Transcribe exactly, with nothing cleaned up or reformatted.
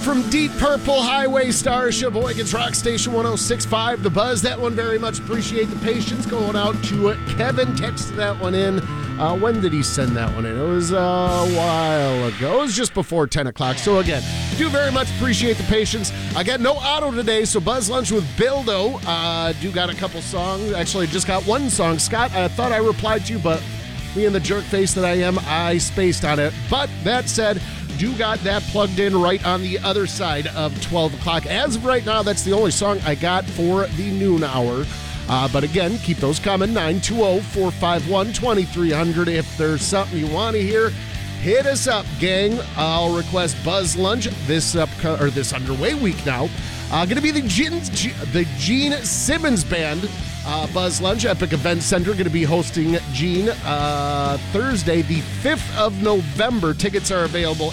from Deep Purple, Highway Star, Sheboygan's Rock Station one oh six point five, The Buzz. That one, very much appreciate the patience. Going out to Kevin, texted that one in. Uh, when did he send that one in? It was uh, a while ago. It was just before ten o'clock. So again, do very much appreciate the patience. Again, no auto today, so Buzz Lunch with Bildo. Uh, do got a couple songs. Actually, just got one song. Scott, I thought I replied to you, but me and the jerk face that I am, I spaced on it. But that said, do got that plugged in right on the other side of twelve o'clock. As of right now, that's the only song I got for the noon hour. Uh, but again, keep those coming. nine two zero, four five one, two three zero zero. If there's something you want to hear, hit us up, gang. I'll request Buzz Lunch this up or this underway week now. Uh, going to be the Gene, the Gene Simmons Band. Uh, Buzz Lunch, Epic Event Center, going to be hosting Gene uh, Thursday, the fifth of November. Tickets are available